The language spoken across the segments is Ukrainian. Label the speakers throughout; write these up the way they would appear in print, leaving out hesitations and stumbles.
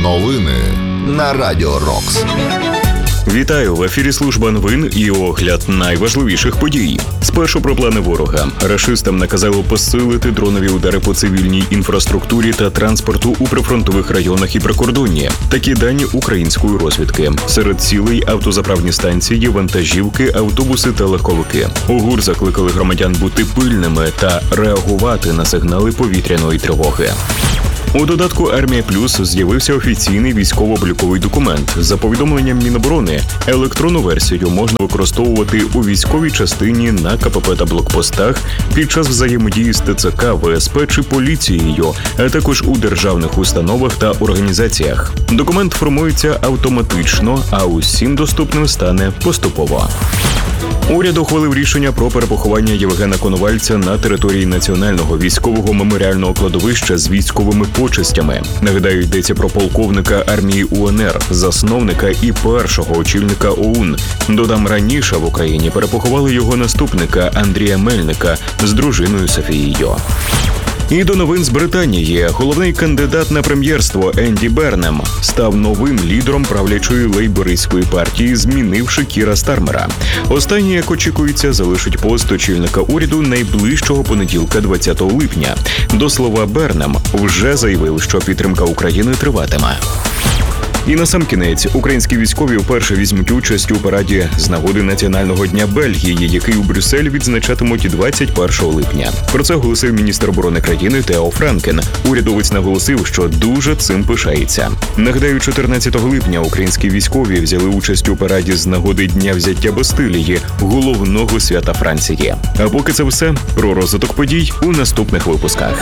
Speaker 1: Новини на Радіо Рокс.
Speaker 2: Вітаю! В ефірі служба новин і огляд найважливіших подій. Спершу про плани ворога. Рашистам наказало посилити дронові удари по цивільній інфраструктурі та транспорту у прифронтових районах і прикордонні. Такі дані української розвідки. Серед цілей автозаправні станції, вантажівки, автобуси та легковики. У ГУР закликали громадян бути пильними та реагувати на сигнали повітряної тривоги. У додатку «Армія Плюс» з'явився офіційний військово-обліковий документ. За повідомленням Міноборони, електронну версію можна використовувати у військовій частині, на КПП та блокпостах, під час взаємодії з ТЦК, ВСП чи поліцією, а також у державних установах та організаціях. Документ формується автоматично, а усім доступним стане поступово. Уряд ухвалив рішення про перепоховання Євгена Коновальця на території Національного військового меморіального кладовища з військовими почестями. Нагадаю, йдеться про полковника армії УНР, засновника і першого очільника ОУН. Додам, раніше в Україні перепоховали його наступника Андрія Мельника з дружиною Софією. І до новин з Британії. Головний кандидат на прем'єрство Енді Бернем став новим лідером правлячої лейбористської партії, змінивши Кіра Стармера. Останній, як очікується, залишить пост очільника уряду найближчого понеділка, 20 липня. До слова, Бернем вже заявив, що підтримка України триватиме. І насамкінець, українські військові вперше візьмуть участь у параді з нагоди Національного дня Бельгії, який у Брюсселі відзначатимуть 21 липня. Про це оголосив міністр оборони країни Тео Франкен. Урядовець наголосив, що дуже цим пишається. Нагадаю, 14 липня українські військові взяли участь у параді з нагоди Дня взяття Бастилії, головного свята Франції. А поки це все, про розвиток подій у наступних випусках.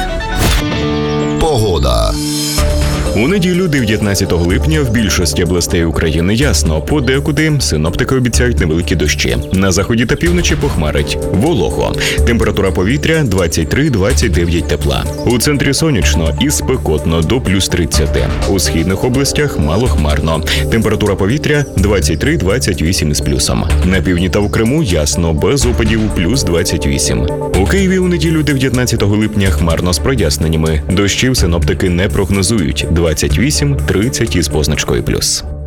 Speaker 1: Погода.
Speaker 2: У неділю, 19 липня, в більшості областей України ясно. Подекуди синоптики обіцяють невеликі дощі. На заході та півночі похмарить. Волого. Температура повітря 23-29 тепла. У центрі сонячно і спекотно до плюс 30. У східних областях малохмарно. Температура повітря 23-28 з плюсом. На півдні та в Криму ясно, без опадів плюс 28. У Києві у неділю, 19 липня, хмарно з проясненнями. Дощів синоптики не прогнозують. 28-30 із позначкою плюс.